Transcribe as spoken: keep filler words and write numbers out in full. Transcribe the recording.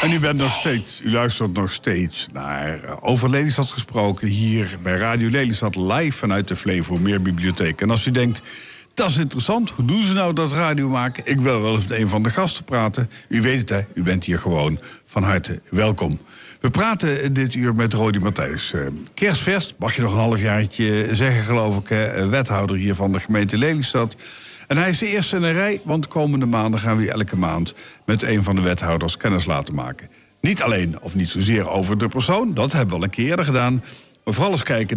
En u bent nog steeds, u luistert nog steeds naar Over Lelystad gesproken... hier bij Radio Lelystad live vanuit de Flevo Meerbibliotheek. En als u denkt, dat is interessant, hoe doen ze nou dat radio maken? Ik wil wel eens met een van de gasten praten. U weet het, hè, u bent hier gewoon van harte welkom. We praten dit uur met Rodi Matthijs. Uh, Kerstvers, mag je nog een halfjaartje zeggen, geloof ik... Uh, wethouder hier van de gemeente Lelystad... En hij is de eerste in een rij, want de komende maanden gaan we elke maand... met een van de wethouders kennis laten maken. Niet alleen, of niet zozeer over de persoon, dat hebben we al een keer eerder gedaan... maar vooral eens kijken